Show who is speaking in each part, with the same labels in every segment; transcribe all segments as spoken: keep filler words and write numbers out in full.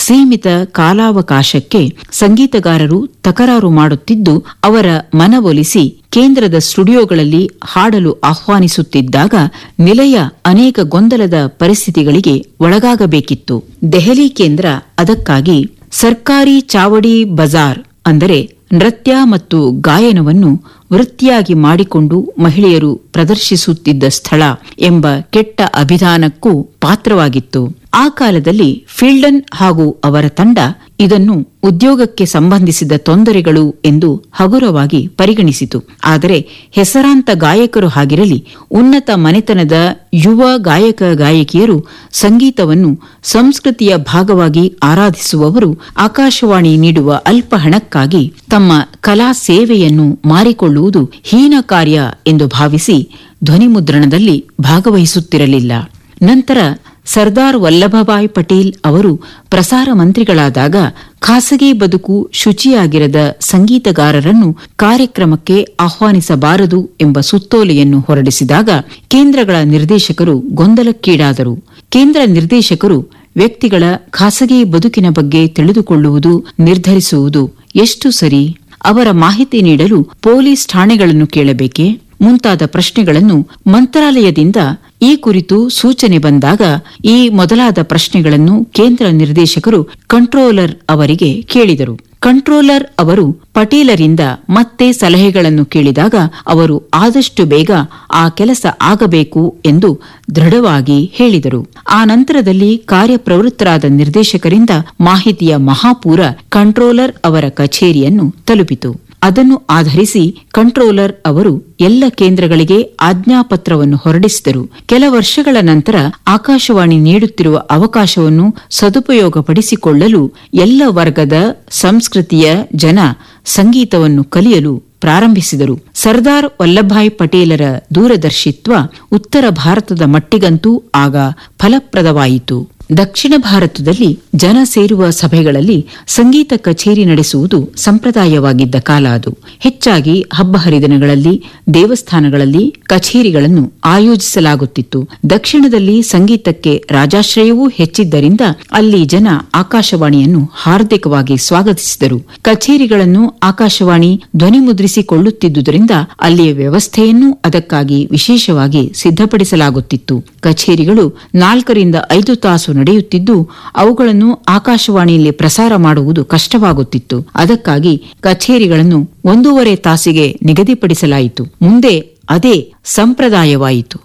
Speaker 1: ಸೀಮಿತ ಕಾಲಾವಕಾಶಕ್ಕೆ ಸಂಗೀತಗಾರರು ತಕರಾರು ಮಾಡುತ್ತಿದ್ದು ಅವರ ಮನವೊಲಿಸಿ ಕೇಂದ್ರದ ಸ್ಟುಡಿಯೋಗಳಲ್ಲಿ ಹಾಡಲು ಆಹ್ವಾನಿಸುತ್ತಿದ್ದಾಗ ನಿಲಯ ಅನೇಕ ಗೊಂದಲದ ಪರಿಸ್ಥಿತಿಗಳಿಗೆ ಒಳಗಾಗಬೇಕಿತ್ತು. ದೆಹಲಿ ಕೇಂದ್ರ ಅದಕ್ಕಾಗಿ ಸರ್ಕಾರಿ ಚಾವಡಿ ಬಜಾರ್ ಅಂದರೆ ನೃತ್ಯ ಮತ್ತು ಗಾಯನವನ್ನು ವೃತ್ತಿಯಾಗಿ ಮಾಡಿಕೊಂಡು ಮಹಿಳೆಯರು ಪ್ರದರ್ಶಿಸುತ್ತಿದ್ದ ಸ್ಥಳ ಎಂಬ ಕೆಟ್ಟ ಅಭಿಧಾನಕ್ಕೂ ಪಾತ್ರವಾಗಿತ್ತು. ಆ ಕಾಲದಲ್ಲಿ ಫೀಲ್ಡನ್ ಹಾಗೂ ಅವರ ತಂಡ ಇದನ್ನು ಉದ್ಯೋಗಕ್ಕೆ ಸಂಬಂಧಿಸಿದ ತೊಂದರೆಗಳು ಎಂದು ಹಗುರವಾಗಿ ಪರಿಗಣಿಸಿತು. ಆದರೆ ಹೆಸರಾಂತ ಗಾಯಕರು ಹಾಗಿರಲಿ, ಉನ್ನತ ಮನೆತನದ ಯುವ ಗಾಯಕ ಗಾಯಕಿಯರು ಸಂಗೀತವನ್ನು ಸಂಸ್ಕೃತಿಯ ಭಾಗವಾಗಿ ಆರಾಧಿಸುವವರು ಆಕಾಶವಾಣಿ ನೀಡುವ ಅಲ್ಪ ಹಣಕ್ಕಾಗಿ ತಮ್ಮ ಕಲಾ ಸೇವೆಯನ್ನು ಮಾರಿಕೊಳ್ಳುವುದು ಹೀನ ಕಾರ್ಯ ಎಂದು ಭಾವಿಸಿ ಧ್ವನಿಮುದ್ರಣದಲ್ಲಿ ಭಾಗವಹಿಸುತ್ತಿರಲಿಲ್ಲ. ನಂತರ ಸರ್ದಾರ್ ವಲ್ಲಭಭಾಯ್ ಪಟೇಲ್ ಅವರು ಪ್ರಸಾರ ಮಂತ್ರಿಗಳಾದಾಗ ಖಾಸಗಿ ಬದುಕು ಶುಚಿಯಾಗಿರದ ಸಂಗೀತಗಾರರನ್ನು ಕಾರ್ಯಕ್ರಮಕ್ಕೆ ಆಹ್ವಾನಿಸಬಾರದು ಎಂಬ ಸುತ್ತೋಲೆಯನ್ನು ಹೊರಡಿಸಿದಾಗ ಕೇಂದ್ರಗಳ ನಿರ್ದೇಶಕರು ಗೊಂದಲಕ್ಕೀಡಾದರು. ಕೇಂದ್ರ ನಿರ್ದೇಶಕರು ವ್ಯಕ್ತಿಗಳ ಖಾಸಗಿ ಬದುಕಿನ ಬಗ್ಗೆ ತಿಳಿದುಕೊಳ್ಳುವುದು, ನಿರ್ಧರಿಸುವುದು ಎಷ್ಟು ಸರಿ? ಅವರ ಮಾಹಿತಿ ನೀಡಲು ಪೊಲೀಸ್ ಠಾಣೆಗಳನ್ನು ಕೇಳಬೇಕೆ? ಮುಂತಾದ ಪ್ರಶ್ನೆಗಳನ್ನು ಮಂತ್ರಾಲಯದಿಂದ ಈ ಕುರಿತು ಸೂಚನೆ ಬಂದಾಗ ಈ ಮೊದಲಾದ ಪ್ರಶ್ನೆಗಳನ್ನು ಕೇಂದ್ರ ನಿರ್ದೇಶಕರು ಕಂಟ್ರೋಲರ್ ಅವರಿಗೆ ಕೇಳಿದರು. ಕಂಟ್ರೋಲರ್ ಅವರು ಪಟೇಲರಿಂದ ಮತ್ತೆ ಸಲಹೆಗಳನ್ನು ಕೇಳಿದಾಗ ಅವರು ಆದಷ್ಟು ಬೇಗ ಆ ಕೆಲಸ ಆಗಬೇಕು ಎಂದು ದೃಢವಾಗಿ ಹೇಳಿದರು. ಆ ನಂತರದಲ್ಲಿ ಕಾರ್ಯಪ್ರವೃತ್ತರಾದ ನಿರ್ದೇಶಕರಿಂದ ಮಾಹಿತಿಯ ಮಹಾಪೂರ ಕಂಟ್ರೋಲರ್ ಅವರ ಕಚೇರಿಯನ್ನು ತಲುಪಿತು. ಅದನ್ನು ಆಧರಿಸಿ ಕಂಟ್ರೋಲರ್ ಅವರು ಎಲ್ಲ ಕೇಂದ್ರಗಳಿಗೆ ಆಜ್ಞಾಪತ್ರವನ್ನು ಹೊರಡಿಸಿದರು. ಕೆಲ ವರ್ಷಗಳ ನಂತರ ಆಕಾಶವಾಣಿ ನೀಡುತ್ತಿರುವ ಅವಕಾಶವನ್ನು ಸದುಪಯೋಗಪಡಿಸಿಕೊಳ್ಳಲು ಎಲ್ಲ ವರ್ಗದ ಸಂಸ್ಕೃತಿಯ ಜನ ಸಂಗೀತವನ್ನು ಕಲಿಯಲು ಪ್ರಾರಂಭಿಸಿದರು. ಸರ್ದಾರ್ ವಲ್ಲಭಭಾಯ್ ಪಟೇಲರ ದೂರದರ್ಶಿತ್ವ ಉತ್ತರ ಭಾರತದ ಮಟ್ಟಿಗಂತೂ ಆಗ ಫಲಪ್ರದವಾಯಿತು. ದಕ್ಷಿಣ ಭಾರತದಲ್ಲಿ ಜನ ಸೇರುವ ಸಭೆಗಳಲ್ಲಿ ಸಂಗೀತ ಕಚೇರಿ ನಡೆಸುವುದು ಸಂಪ್ರದಾಯವಾಗಿದ್ದ ಕಾಲ ಅದು. ಹೆಚ್ಚಾಗಿ ಹಬ್ಬ ಹರಿದಿನಗಳಲ್ಲಿ ದೇವಸ್ಥಾನಗಳಲ್ಲಿ ಕಚೇರಿಗಳನ್ನು ಆಯೋಜಿಸಲಾಗುತ್ತಿತ್ತು. ದಕ್ಷಿಣದಲ್ಲಿ ಸಂಗೀತಕ್ಕೆ ರಾಜಾಶ್ರಯವೂ ಹೆಚ್ಚಿದ್ದರಿಂದ ಅಲ್ಲಿ ಜನ ಆಕಾಶವಾಣಿಯನ್ನು ಹಾರ್ದಿಕವಾಗಿ ಸ್ವಾಗತಿಸಿದರು. ಕಚೇರಿಗಳನ್ನು ಆಕಾಶವಾಣಿ ಧ್ವನಿಮುದ್ರಿಸಿಕೊಳ್ಳುತ್ತಿದ್ದುದರಿಂದ ಅಲ್ಲಿಯ ವ್ಯವಸ್ಥೆಯನ್ನೂ ಅದಕ್ಕಾಗಿ ವಿಶೇಷವಾಗಿ ಸಿದ್ಧಪಡಿಸಲಾಗುತ್ತಿತ್ತು. ಕಚೇರಿಗಳು ನಾಲ್ಕರಿಂದ ಐದು ತಾಸು ನಡೆಯುತ್ತಿದ್ದು ಅವುಗಳನ್ನು ಆಕಾಶವಾಣಿಯಲ್ಲಿ ಪ್ರಸಾರ ಮಾಡುವುದು ಕಷ್ಟವಾಗುತ್ತಿತ್ತು. ಅದಕ್ಕಾಗಿ ಕಚೇರಿಗಳನ್ನು ಒಂದೂವರೆ ತಾಸಿಗೆ ನಿಗದಿಪಡಿಸಲಾಯಿತು. ಮುಂದೆ ಅದೇ ಸಂಪ್ರದಾಯವಾಯಿತು.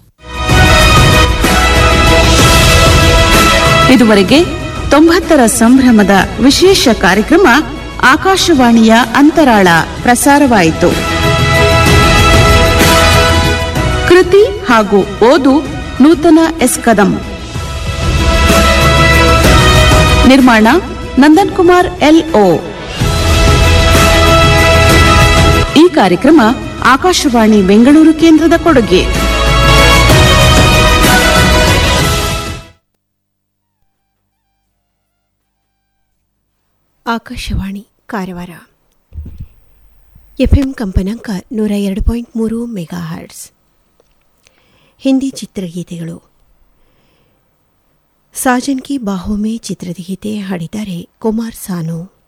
Speaker 2: ಇದುವರೆಗೆ ತೊಂಬತ್ತರ ಸಂಭ್ರಮದ ವಿಶೇಷ ಕಾರ್ಯಕ್ರಮ ಆಕಾಶವಾಣಿಯ ಅಂತರಾಳ ಪ್ರಸಾರವಾಯಿತು. ಕೃತಿ ಹಾಗೂ ಓದು ನೂತನ ಎಸ್ ಕದಂ. ನಿರ್ಮಾಣ ನಂದನ್ ಕುಮಾರ್ ಎಲ್ ಓ. ಈ ಕಾರ್ಯಕ್ರಮ ಆಕಾಶವಾಣಿ ಬೆಂಗಳೂರು ಕೇಂದ್ರದ ಕೊಡುಗೆ.
Speaker 3: ಆಕಾಶವಾಣಿ ಕಾರವಾರ ಎಫ್ಎಂ ಕಂಪನಾಂಕ ನೂರ ಎರಡು ಪಾಯಿಂಟ್ ಮೂರು ಮೆಗಾ ಹರ್ಟ್ಸ್. ಹಿಂದಿ ಚಿತ್ರಗೀತೆಗಳು. ಸಾಜನ್ ಕಿ ಬಾಹೋ ಮೇ ಚಿತ್ರದ ಗೀತೆ ಹಾಡಿದ್ದಾರೆ ಕುಮಾರ್ ಸಾನು.